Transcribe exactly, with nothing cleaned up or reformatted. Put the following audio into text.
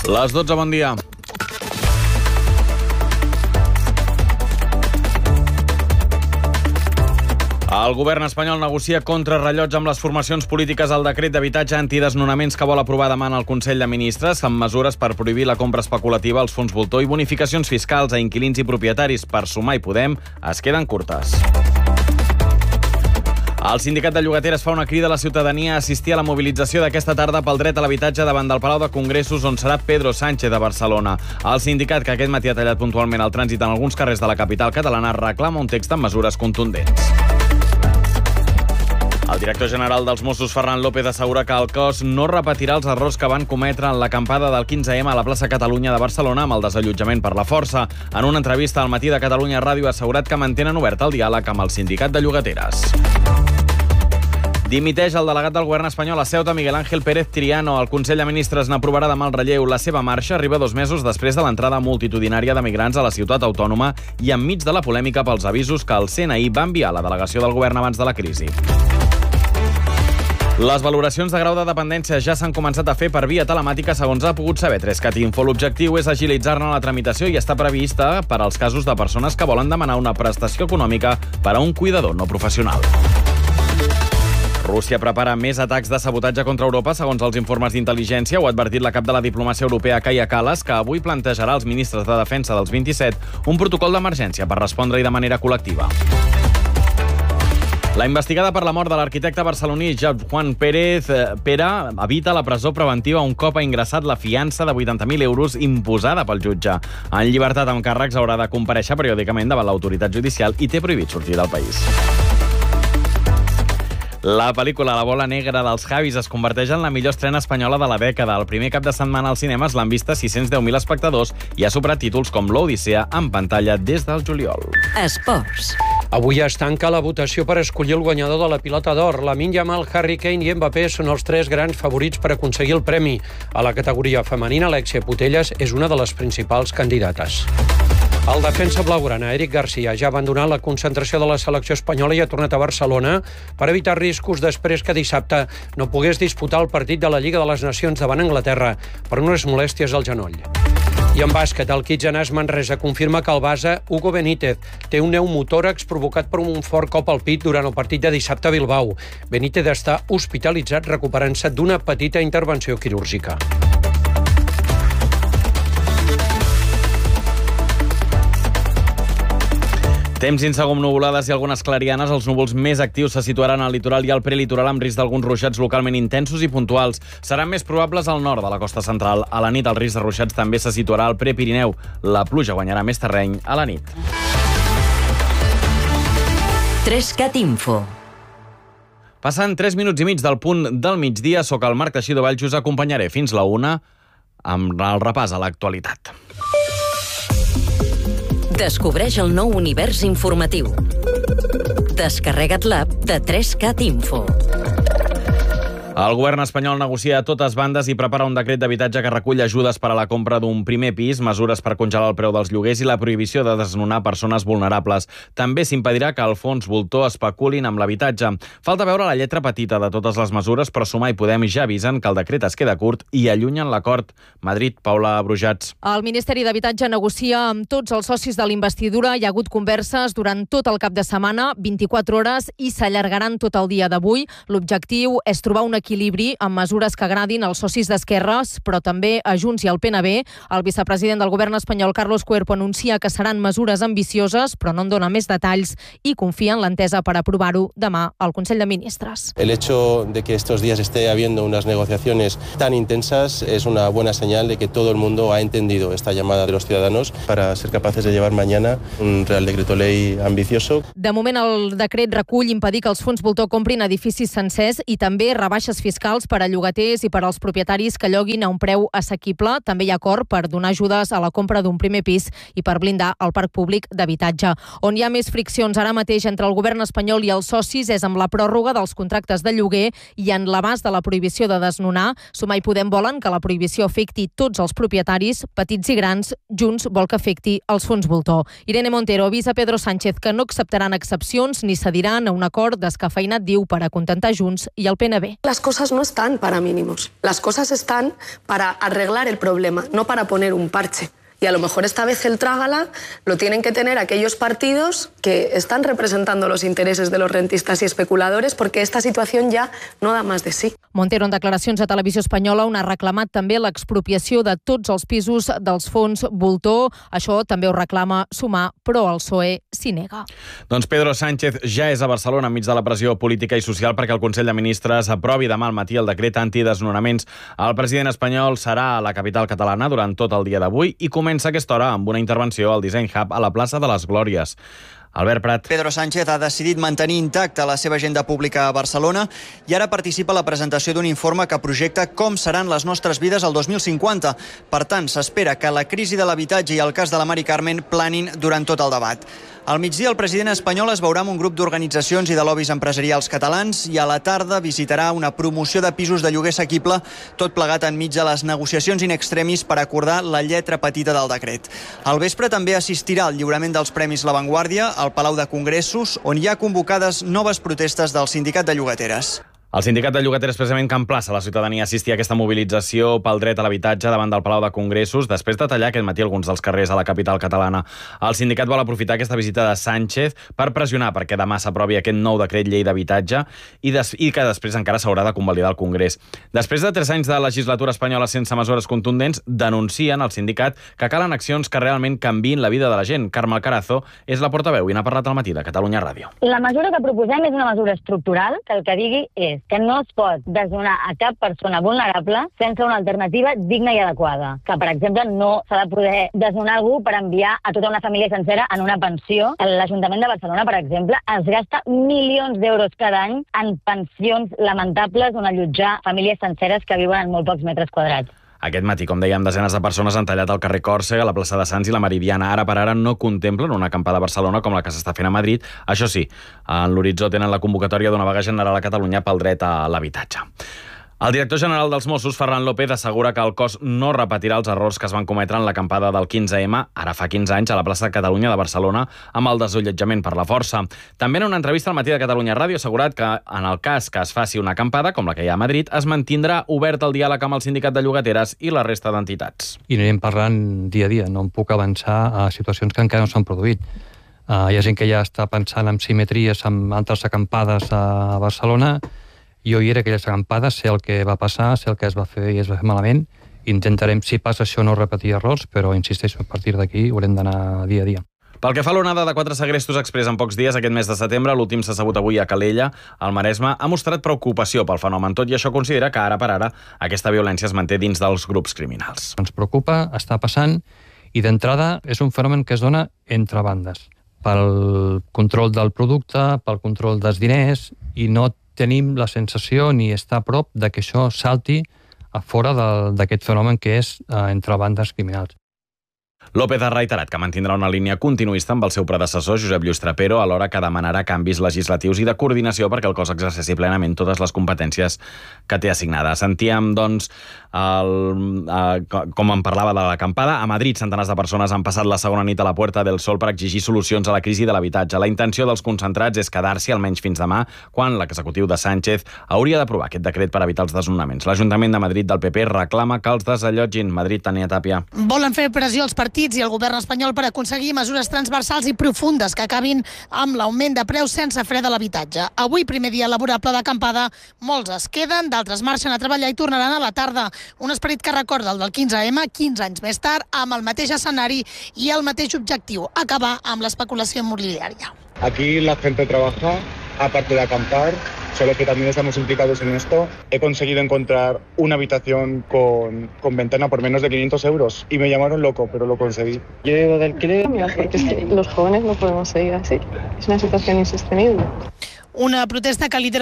Les dotze, bon dia. El govern espanyol negocia contrarrellotge amb les formacions polítiques el decret d'habitatge antidesnonaments que vol aprovar demà en el Consell de Ministres, amb mesures per prohibir la compra especulativa als fons voltor i bonificacions fiscals a inquilins i propietaris. Per Sumar i Podem es queden curtes. El sindicat de llogateres fa una crida a la ciutadania a assistir a la mobilització d'aquesta tarda pel dret a l'habitatge davant del Palau de Congressos, on serà Pedro Sánchez de Barcelona. El sindicat, que aquest matí ha tallat puntualment el trànsit en alguns carrers de la capital catalana, reclama un text amb mesures contundents. El director general dels Mossos, Ferran López, assegura que el cos no repetirà els errors que van cometre en l'acampada del quinze ema a la plaça Catalunya de Barcelona amb el desallotjament per la força. En una entrevista al Matí de Catalunya Ràdio ha assegurat que mantenen obert el diàleg amb el sindicat de llogateres. Dimiteix el delegat del govern espanyol a Ceuta, Miguel Ángel Pérez Triano. El Consell de Ministres n'aprovarà demà el relleu. La seva marxa arriba dos mesos després de l'entrada multitudinària de migrants a la ciutat autònoma i enmig de la polèmica pels avisos que el C N I va enviar a la delegació del govern abans de la crisi. Les valoracions de grau de dependència ja s'han començat a fer per via telemàtica, segons ha pogut saber Trescat Info. L'objectiu és agilitzar-ne la tramitació i està prevista per als casos de persones que volen demanar una prestació econòmica per a un cuidador no professional. Rússia prepara més atacs de sabotatge contra Europa, segons els informes d'intel·ligència. Ho ha advertit la cap de la diplomàcia europea, Kaja Kallas, que avui plantejarà als ministres de defensa dels vint-i-set un protocol d'emergència per respondre-hi de manera col·lectiva. La investigada per la mort de l'arquitecte barceloní Joan Juan Pérez Pera evita la presó preventiva un cop ha ingressat la fiança de vuitanta mil euros imposada pel jutge. En llibertat amb càrrecs haurà de comparèixer periòdicament davant l'autoritat judicial i té prohibit sortir del país. La pel·lícula La bola negra dels Javis es converteix en la millor estrena espanyola de la dècada. El primer cap de setmana als cinemes l'han vista sis-cents deu mil espectadors i ha superat títols com l'Odissea en pantalla des del juliol. Esports. Avui es tanca la votació per escollir el guanyador de la Pilota d'Or. Lamine Yamal, Harry Kane i Mbappé són els tres grans favorits per aconseguir el premi. A la categoria femenina, Alexia Putellas és una de les principals candidates. El defensa blaugrana, Eric Garcia, ja ha abandonat la concentració de la selecció espanyola i ha tornat a Barcelona per evitar riscos després que dissabte no pogués disputar el partit de la Lliga de les Nacions davant Anglaterra per unes molèsties al genoll. I en bàsquet, el Kitgenàs Manresa confirma que el base Hugo Benítez té un pneumotòrax provocat per un fort cop al pit durant el partit de dissabte a Bilbao. Benítez està hospitalitzat recuperant-se d'una petita intervenció quirúrgica. Temps insegur amb nuvolades i algunes clarianes. Els núvols més actius se situaran al litoral i al prelitoral amb risc d'alguns ruixats localment intensos i puntuals. Seran més probables al nord de la costa central. A la nit el risc de ruixats també se situarà al Prepirineu. La pluja guanyarà més terreny a la nit. Trescat Info. Passant tres minuts i mig del punt del migdia, soc el Marc Teixidó Valls, us acompanyaré fins la una amb el repàs a l'actualitat. Descobreix el nou univers informatiu. Descarrega't l'app de Trescat Info. El govern espanyol negocia a totes bandes i prepara un decret d'habitatge que recull ajudes per a la compra d'un primer pis, mesures per congelar el preu dels lloguers i la prohibició de desnonar persones vulnerables. També s'impedirà que el fons voltor especulin amb l'habitatge. Falta veure la lletra petita de totes les mesures, però Sumar i Podem ja avisen que el decret es queda curt i allunyen l'acord. Madrid, Paula Brujats. El Ministeri d'Habitatge negocia amb tots els socis de la investidura. Hi ha hagut converses durant tot el cap de setmana, vint-i-quatre hores, i s'allargaran tot el dia d'avui. L'objectiu és trobar un equilibri amb mesures que agradin als socis d'esquerres, però també a Junts i al P N B. El vicepresident del govern espanyol, Carlos Cuerpo, anuncia que seran mesures ambicioses, però no en dona més detalls i confia en l'entesa per aprovar-ho demà al Consell de Ministres. El hecho de que estos días esté habiendo unas negociaciones tan intensas es una buena señal de que todo el mundo ha entendido esta llamada de los ciudadanos para ser capaces de llevar mañana un Real Decreto Ley ambicioso. De moment, el decret recull impedir que els fons voltor comprin edificis sencers i també rebaixes fiscals per a llogaters i per als propietaris que lloguin a un preu assequible. També hi ha acord per donar ajudes a la compra d'un primer pis i per blindar el parc públic d'habitatge. On hi ha més friccions ara mateix entre el govern espanyol i els socis és amb la pròrroga dels contractes de lloguer i en l'abast de la prohibició de desnonar. Sumar i Podem volen que la prohibició afecti tots els propietaris, petits i grans. Junts vol que afecti els fons voltor. Irene Montero avisa Pedro Sánchez que no acceptaran excepcions ni cediran a un acord descafeïnat, diu, per acontentar Junts i el P N B. Les cosas no están para mínimos. Las cosas están para arreglar el problema, no para poner un parche. Y a lo mejor esta vez el trágala lo tienen que tener aquellos partidos que están representando los intereses de los rentistas i especuladores, perquè esta situació ja no da més de sí. Montero, en declaracions a Televisió Espanyola, on ha reclamat també l'expropiació de tots els pisos dels fons Voltor. Això també ho reclama Sumar, però el P S O E s'hi nega. Doncs Pedro Sánchez ja és a Barcelona enmig de la pressió política i social perquè el Consell de Ministres aprovi demà al matí el decret antidesnonaments. El president espanyol serà a la capital catalana durant tot el dia d'avui i comença aquesta hora amb una intervenció al Design Hub a la plaça de les Glòries. Albert Prat. Pedro Sánchez ha decidit mantenir intacta la seva agenda pública a Barcelona i ara participa a la presentació d'un informe que projecta com seran les nostres vides al dos mil cinquanta. Per tant, s'espera que la crisi de l'habitatge i el cas de la Mari Carmen planin durant tot el debat. Al migdia, el president espanyol es veurà amb un grup d'organitzacions i de lobbies empresarials catalans i a la tarda visitarà una promoció de pisos de lloguer assequible, tot plegat enmig de les negociacions in extremis per acordar la lletra petita del decret. Al vespre també assistirà al lliurament dels Premis La Vanguardia al Palau de Congressos, on hi ha convocades noves protestes del Sindicat de Llogateres. El sindicat de llogateres precisament que emplaça la ciutadania a assistir a aquesta mobilització pel dret a l'habitatge davant del Palau de Congressos després de tallar aquest matí alguns dels carrers a la capital catalana. El sindicat vol aprofitar aquesta visita de Sánchez per pressionar perquè demà s'aprovi aquest nou decret llei d'habitatge i, des i que després encara s'haurà de convalidar al Congrés. Després de tres anys de legislatura espanyola sense mesures contundents, denuncien al sindicat que calen accions que realment canviïn la vida de la gent. Carme Carazo és la portaveu i n'ha parlat al matí de Catalunya Ràdio. La mesura que proposem és una mesura estructural que el que digui és que no es pot desnonar a cap persona vulnerable sense una alternativa digna i adequada. Que, per exemple, no s'ha de poder desnonar algú per enviar a tota una família sencera en una pensió. L'Ajuntament de Barcelona, per exemple, es gasta milions d'euros cada any en pensions lamentables on allotjar famílies senceres que viuen en molt pocs metres quadrats. Aquest matí, com dèiem, desenes de persones han tallat el carrer Còrsega, la plaça de Sants i la Meridiana. Ara per ara no contemplen una acampada a Barcelona com la que s'està fent a Madrid. Això sí, en l'horitzó tenen la convocatòria d'una vaga general a Catalunya pel dret a l'habitatge. El director general dels Mossos, Ferran López, assegura que el cos no repetirà els errors que es van cometre en l'acampada del quinze ema, ara fa quinze anys, a la plaça de Catalunya de Barcelona, amb el desallotjament per la força. També en una entrevista al matí de Catalunya Ràdio ha assegurat que, en el cas que es faci una acampada, com la que hi ha a Madrid, es mantindrà obert el diàleg amb el sindicat de llogateres i la resta d'entitats. I anirem parlant dia a dia, no em puc avançar a situacions que encara no s'han produït. Uh, hi ha gent que ja està pensant en simetries amb altres acampades a Barcelona. Jo hi era aquelles acampades, sé el que va passar, sé el que es va fer i es va fer malament. Intentarem, si passa això, no repetir errors, però insisteixo, a partir d'aquí haurem d'anar dia a dia. Pel que fa a l'onada de quatre segrestos exprés en pocs dies aquest mes de setembre, l'últim s'ha sabut avui a Calella, al Maresme, ha mostrat preocupació pel fenomen. Tot i això considera que ara per ara aquesta violència es manté dins dels grups criminals. Ens preocupa, està passant, i d'entrada és un fenomen que es dona entre bandes, pel control del producte, pel control dels diners, i no tenim la sensació ni està a prop de que això salti a fora d'aquest fenomen que és eh, entre bandes criminals. López ha reiterat que mantindrà una línia continuista amb el seu predecessor, Josep Lluís Trapero, alhora que demanarà canvis legislatius i de coordinació perquè el cos exerceixi plenament totes les competències que té assignades. Sentíem, doncs, el, eh, com en parlava de l'acampada. A Madrid, centenars de persones han passat la segona nit a la Puerta del Sol per exigir solucions a la crisi de l'habitatge. La intenció dels concentrats és quedar-s'hi almenys fins demà, quan l'executiu de Sánchez hauria d'aprovar aquest decret per evitar els desnonaments. L'Ajuntament de Madrid del P P reclama que els desallotgin. Madrid, Tania Tàpia. Volen fer pressió als partits i el govern espanyol per aconseguir mesures transversals i profundes que acabin amb l'augment de preus sense fre de l'habitatge. Avui, primer dia laborable d'acampada, molts es queden, d'altres marxen a treballar i tornaran a la tarda. Un esperit que recorda el del quinze ema, quinze anys més tard, amb el mateix escenari i el mateix objectiu, acabar amb l'especulació immobiliària. Aquí la gente trabaja, aparte de acampar, solo que también estamos implicados en esto. He conseguido encontrar una habitación con, con ventana por menos de quinientos euros y me llamaron loco, pero lo conseguí. Yo digo del crédito, porque es que los jóvenes no podemos seguir así. Es una situación insostenible. Una protesta que lidera